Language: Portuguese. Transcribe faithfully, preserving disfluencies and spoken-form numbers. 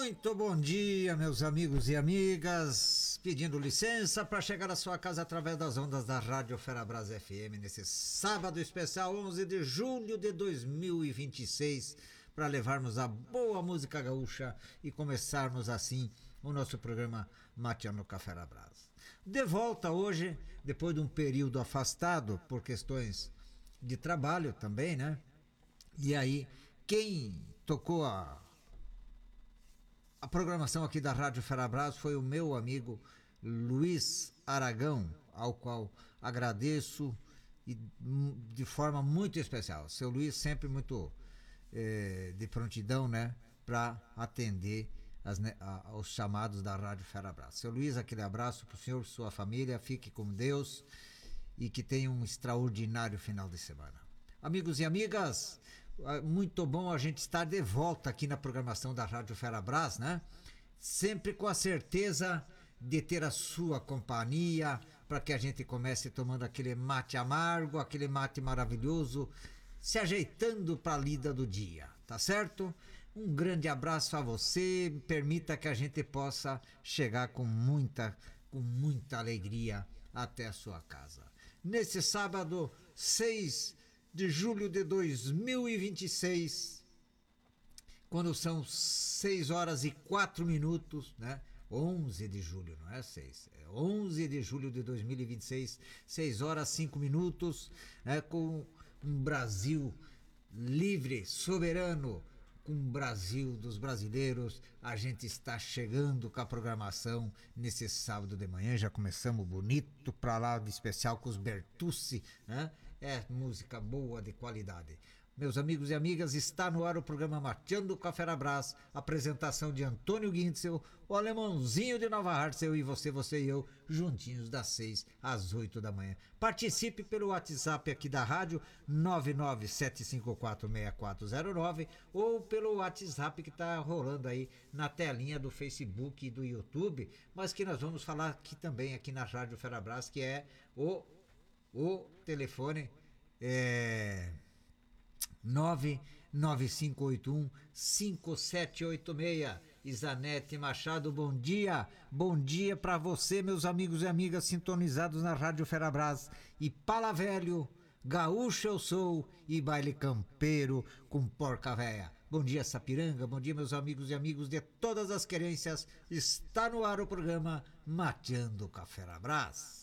Muito bom dia, meus amigos e amigas. Pedindo licença para chegar à sua casa através das ondas da Rádio Ferabras F M nesse sábado especial, onze de julho de dois mil e vinte e seis, para levarmos a boa música gaúcha e começarmos assim o nosso programa Mateando com a Ferabras. De volta hoje, depois de um período afastado por questões de trabalho também, né? E aí, quem tocou a A programação aqui da Rádio Ferabras foi o meu amigo Luiz Aragão, ao qual agradeço e de forma muito especial. Seu Luiz sempre muito eh, de prontidão, né, para atender as, né, a, aos chamados da Rádio Ferabras. Seu Luiz, aquele abraço para o senhor e sua família, fique com Deus e que tenha um extraordinário final de semana. Amigos e amigas, muito bom a gente estar de volta aqui na programação da Rádio Ferabras, né? Sempre com a certeza de ter a sua companhia, para que a gente comece tomando aquele mate amargo, aquele mate maravilhoso, se ajeitando para a lida do dia, tá certo? Um grande abraço a você, permita que a gente possa chegar com muita, com muita alegria até a sua casa. Nesse sábado, seis de julho de dois mil e vinte e seis, quando são seis horas e quatro minutos, né? onze de julho, não é seis, é onze de julho de dois mil e vinte e seis, seis horas e cinco minutos, né? Com um Brasil livre, soberano, com o Brasil dos brasileiros, a gente está chegando com a programação nesse sábado de manhã. Já começamos bonito para lá de especial com os Bertucci, né? É música boa de qualidade. Meus amigos e amigas, está no ar o programa Mateando com a Ferabras, apresentação de Antônio Guintzel, o alemãozinho de Nova Hartzel, e você, você e eu, juntinhos das seis às oito da manhã. Participe pelo WhatsApp aqui da rádio, nove nove sete cinco quatro seis quatro zero nove, ou pelo WhatsApp que está rolando aí na telinha do Facebook e do YouTube, mas que nós vamos falar aqui também, aqui na Rádio Ferabras, que é o, o telefone é... nove nove cinco oito um cinco sete oito seis. Isanete Machado, bom dia. Bom dia para você, meus amigos e amigas sintonizados na Rádio Ferabras. E Pala Velho, gaúcho eu sou e baile campeiro com porca véia. Bom dia, Sapiranga. Bom dia, meus amigos e amigos de todas as querências. Está no ar o programa Mateando com a Ferabras.